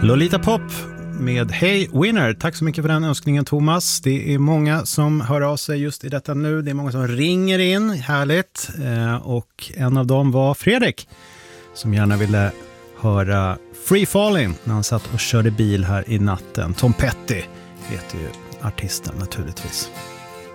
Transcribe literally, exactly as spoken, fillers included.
Lolita Pop med Hey Winner. Tack så mycket för den önskningen, Thomas. Det är många som hör av sig just i detta nu. Det är många som ringer in. Härligt. Och en av dem var Fredrik som gärna ville höra Free Falling när han satt och körde bil här i natten. Tom Petty heter ju artisten naturligtvis.